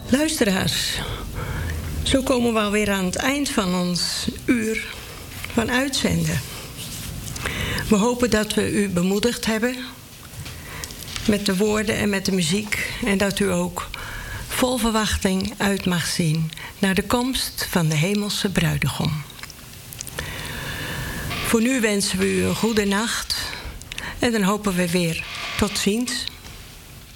Luisteraars, zo komen we alweer aan het eind van ons uur van uitzenden. We hopen dat we u bemoedigd hebben met de woorden en met de muziek. En dat u ook vol verwachting uit mag zien naar de komst van de hemelse bruidegom. Voor nu wensen we u een goede nacht. En dan hopen we weer tot ziens.